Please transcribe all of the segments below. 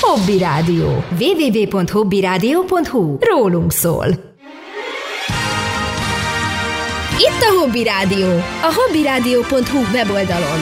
Hobby Rádió. www.hobbyradio.hu. Rólunk szól. Itt a Hobby Rádió, a hobbyradio.hu weboldalon.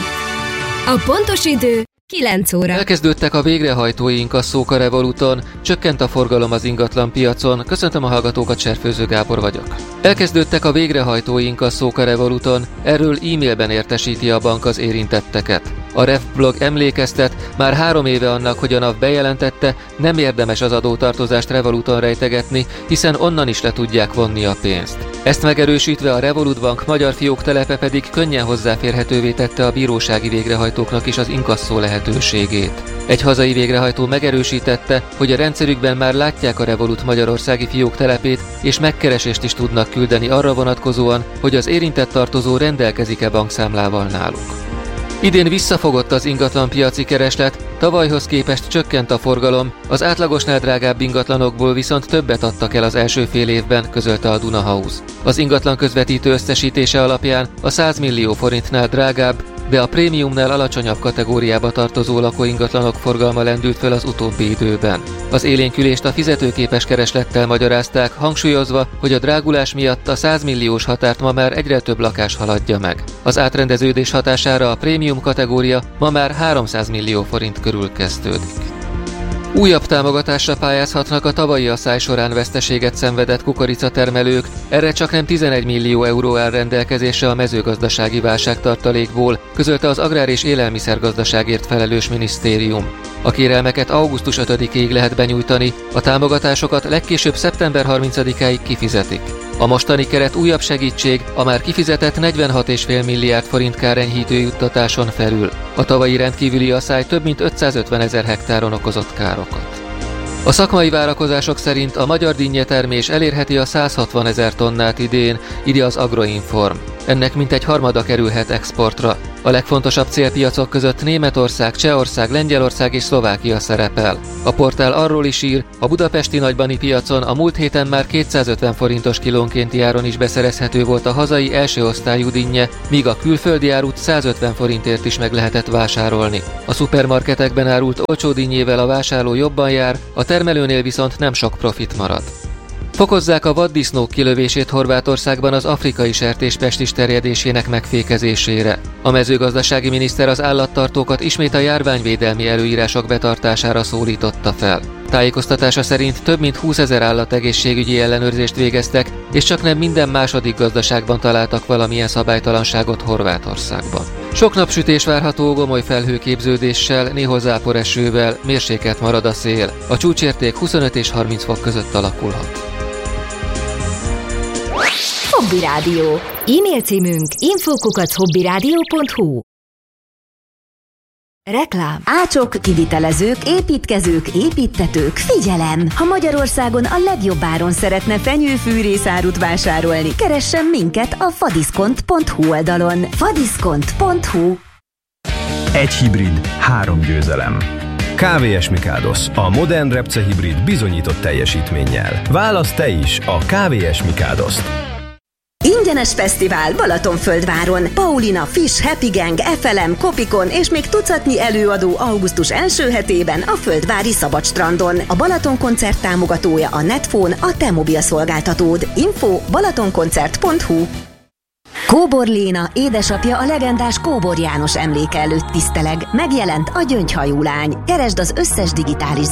A pontos idő 9 óra. Elkezdődtek a végrehajtói inkasszók a Revoluton, csökkent a forgalom az ingatlan piacon. Köszöntöm a hallgatókat, Serfőző Gábor vagyok. Elkezdődtek a végrehajtói inkasszók a Revoluton, erről e-mailben értesíti a bank az érintetteket. A RevBlog emlékeztet, már 3 éve annak, hogy a NAV bejelentette, nem érdemes az adótartozást Revoluton rejtegetni, hiszen onnan is le tudják vonni a pénzt. Ezt megerősítve a Revolut Bank magyar fióktelepe pedig könnyen hozzáférhetővé tette a bírósági végrehajtóknak is az inkasszó lehetőségét. Egy hazai végrehajtó megerősítette, hogy a rendszerükben már látják a Revolut magyarországi fióktelepét, és megkeresést is tudnak küldeni arra vonatkozóan, hogy az érintett tartozó rendelkezik-e bankszámlával náluk. Idén visszafogott az ingatlanpiaci kereslet, tavalyhoz képest csökkent a forgalom, az átlagosnál drágább ingatlanokból viszont többet adtak el az első fél évben, közölte a Duna House. Az ingatlan közvetítő összesítése alapján a 100 millió forintnál drágább, de a prémiumnál alacsonyabb kategóriába tartozó lakóingatlanok forgalma lendült föl az utóbbi időben. Az élénkülést a fizetőképes kereslettel magyarázták, hangsúlyozva, hogy a drágulás miatt a 100 milliós határt ma már egyre több lakás haladja meg. Az átrendeződés hatására a prémium kategória ma már 300 millió forint körül kezdődik. Újabb támogatásra pályázhatnak a tavalyi asszály során veszteséget szenvedett kukoricatermelők, erre csaknem 11 millió euró áll rendelkezésre a mezőgazdasági válságtartalékból, közölte az Agrár- és Élelmiszergazdaságért felelős minisztérium. A kérelmeket augusztus 5-ig lehet benyújtani, a támogatásokat legkésőbb szeptember 30-áig kifizetik. A mostani keret újabb segítség a már kifizetett 46,5 milliárd forint kárenyhítő juttatáson felül. A tavalyi rendkívüli asszály több mint 550 000 hektáron okozott károkat. A szakmai várakozások szerint a magyar dinnyetermés elérheti a 160 000 tonnát idén, írja az Agroinform. Ennek mintegy harmada kerülhet exportra. A legfontosabb célpiacok között Németország, Csehország, Lengyelország és Szlovákia szerepel. A portál arról is ír, a budapesti nagybani piacon a múlt héten már 250 forintos kilónkénti áron is beszerezhető volt a hazai első osztályú dinnye, míg a külföldi árut 150 forintért is meg lehetett vásárolni. A szupermarketekben árult olcsó dinnyével a vásárló jobban jár, a termelőnél viszont nem sok profit marad. Fokozzák a vaddisznók kilövését Horvátországban az afrikai sertéspestis terjedésének megfékezésére. A mezőgazdasági miniszter az állattartókat ismét a járványvédelmi előírások betartására szólította fel. Tájékoztatása szerint több mint 20 000 állategészségügyi ellenőrzést végeztek, és csaknem minden második gazdaságban találtak valamilyen szabálytalanságot Horvátországban. Sok napsütés várható gomoly felhőképződéssel, néhol záporesővel, mérsékelt marad a szél. A csúcsérték 25 és 30 fok között alakulhat. Hobby Rádió. E-mail címünk info@hobbyradio.hu. Reklám. Ácsok, kivitelezők, építkezők, építtetők, figyelem! Ha Magyarországon a legjobb áron szeretne fenyőfűrészárut vásárolni, keressen minket a fadiszkont.hu oldalon. fadiszkont.hu. Egy hibrid, 3 győzelem. KVS Mikáldos, a modern repce hibrid bizonyított teljesítménnyel. Válasz te is a KVS Mikáldost. Ingyenes fesztivál Balatonföldváron. Paulina, Fish, Happy Gang, FLM, Kopikon és még tucatnyi előadó augusztus első hetében a Földvári Szabadstrandon. A Balaton koncert támogatója a Netphone, a te mobil szolgáltatód. Info balatonkoncert.hu. Kóbor Léna, édesapja a legendás Kóbor János emléke előtt tiszteleg. Megjelent a Gyöngyhajú lány. Keresd az összes digitális